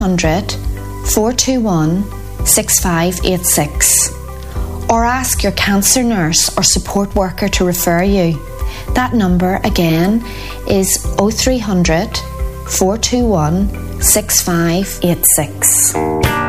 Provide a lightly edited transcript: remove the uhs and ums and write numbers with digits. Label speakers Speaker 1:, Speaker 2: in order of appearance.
Speaker 1: 0800 421 6586, or ask your cancer nurse or support worker to refer you. That number again is 0300 421 6586.